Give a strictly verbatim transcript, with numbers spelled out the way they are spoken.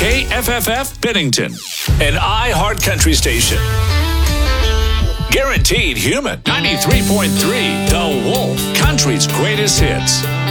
K F F F Bennington, an iHeart Country station. Guaranteed Human. ninety-three point three The Wolf, country's greatest hits.